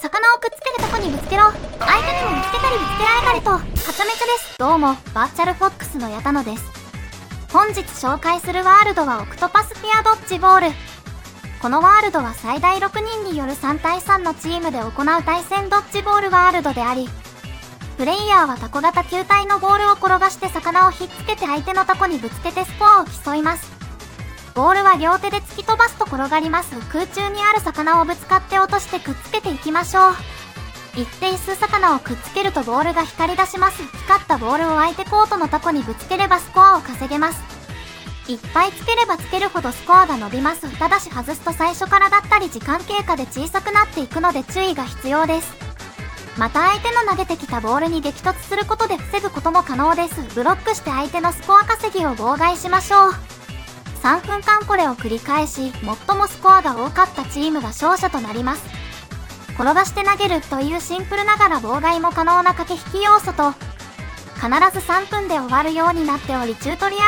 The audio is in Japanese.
魚をくっつけるとこにぶつけろ。相手にもぶつけたりぶつけられたりと、はちゃめちゃです。どうも、バーチャルフォックスの矢田野です。本日紹介するワールドはオクトパスフィアドッジボール。このワールドは最大6人による3対3のチームで行う対戦ドッジボールワールドであり、プレイヤーはタコ型球体のボールを転がして魚をひっつけて相手のタコにぶつけてスコアを競います。ボールは両手で突き飛ばすと転がります。空中にある魚をぶつかって落としてくっつけていきましょう。一定数魚をくっつけるとボールが光り出します。光ったボールを相手コートのタコにぶつければスコアを稼げます。いっぱいつければつけるほどスコアが伸びます。ただし外すと最初からだったり時間経過で小さくなっていくので注意が必要です。また相手の投げてきたボールに激突することで防ぐことも可能です。ブロックして相手のスコア稼ぎを妨害しましょう。3分間これを繰り返し、最もスコアが多かったチームが勝者となります。転がして投げるというシンプルながら妨害も可能な駆け引き要素と、必ず3分で終わるようになっており、チュートリアル